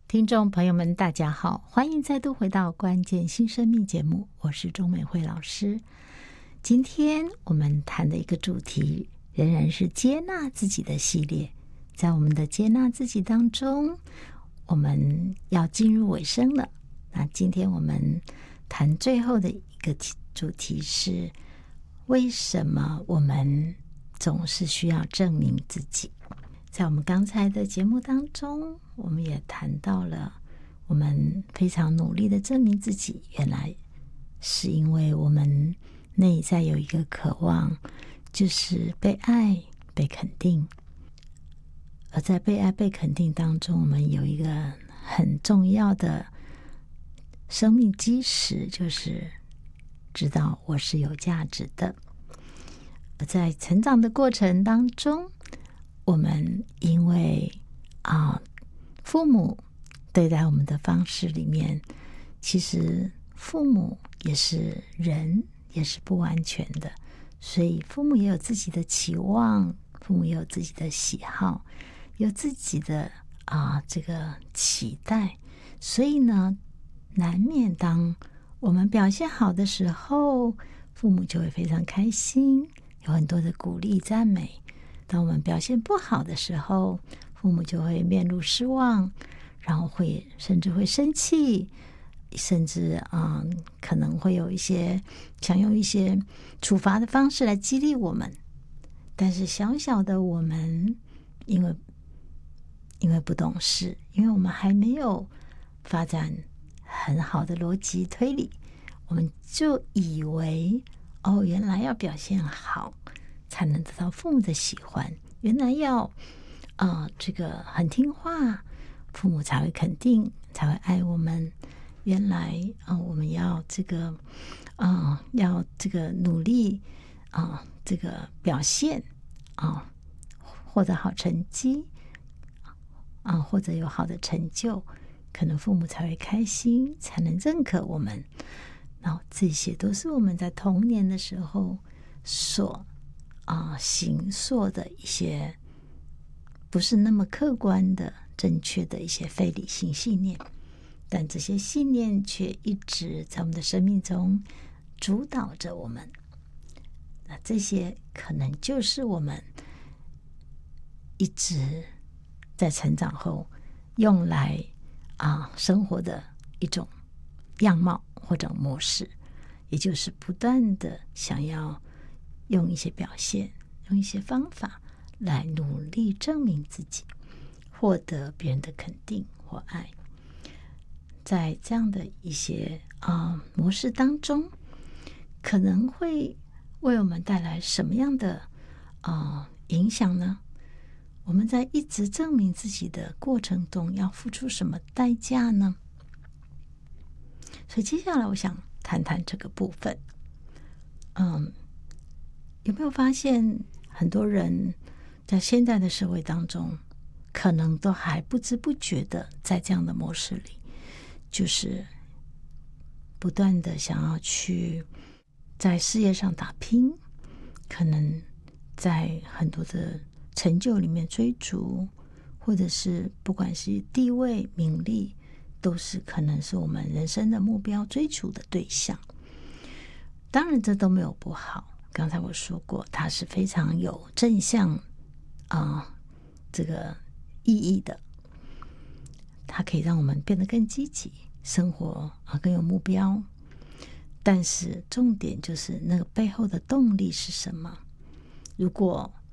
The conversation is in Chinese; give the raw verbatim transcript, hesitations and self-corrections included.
听众朋友们大家好，欢迎再度回到关键新生命节目，我是钟美惠老师。今天我们谈的一个主题仍然是接纳自己的系列。在我们的接纳自己当中，我们要进入尾声了。那今天我们谈最后的一个主题是，为什么我们总是需要证明自己。在我们刚才的节目当中，我们也谈到了我们非常努力的证明自己，原来是因为我们内在有一个渴望，就是被爱、被肯定。而在被爱、被肯定当中，我们有一个很重要的生命基石，就是知道我是有价值的。而在成长的过程当中，我们因为啊，父母对待我们的方式里面，其实父母也是人，也是不完全的，所以父母也有自己的期望，父母也有自己的喜好，有自己的啊这个期待，所以呢，难免当我们表现好的时候，父母就会非常开心，有很多的鼓励赞美。当我们表现不好的时候，父母就会面露失望，然后会甚至会生气，甚至嗯可能会有一些想用一些处罚的方式来激励我们。但是小小的我们，因为因为不懂事，因为我们还没有发展很好的逻辑推理，我们就以为哦，原来要表现好才能得到父母的喜欢，原来要啊、呃、这个很听话，父母才会肯定，才会爱我们。原来啊、呃、我们要这个啊、呃、要这个努力啊、呃、这个表现啊、呃、获得好成绩啊、呃、或者有好的成就，可能父母才会开心，才能认可我们。然后这些都是我们在童年的时候所啊、呃，形塑的一些不是那么客观的、正确的一些非理性信念，但这些信念却一直在我们的生命中主导着我们。那这些可能就是我们一直在成长后用来啊、呃、生活的一种样貌或者模式，也就是不断的想要用一些表现，用一些方法来努力证明自己，获得别人的肯定或爱。在这样的一些啊、呃、模式当中，可能会为我们带来什么样的啊、呃、影响呢？我们在一直证明自己的过程中，要付出什么代价呢？所以接下来我想谈谈这个部分。嗯。有没有发现很多人在现在的社会当中，可能都还不知不觉的在这样的模式里，就是不断的想要去在事业上打拼，可能在很多的成就里面追逐，或者是不管是地位名利，都是可能是我们人生的目标追逐的对象。当然这都没有不好，刚才我说过，它是非常有正向啊、呃、这个意义的，它可以让我们变得更积极，生活啊更有目标。但是重点就是那个背后的动力是什么？如果